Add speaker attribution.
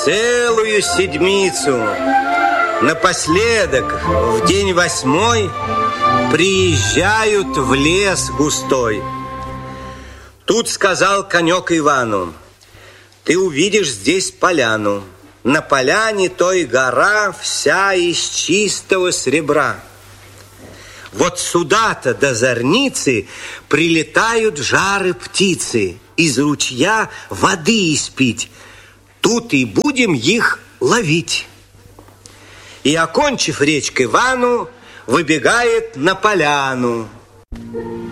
Speaker 1: целую седмицу. Напоследок, в день 8 приезжают в лес густой. Тут сказал конек Ивану: ты увидишь здесь поляну. На поляне той гора вся из чистого серебра. Вот сюда-то до зорницы прилетают жары птицы, из ручья воды испить. Тут и будем их ловить. И, окончив речь к Ивану, выбегает на поляну.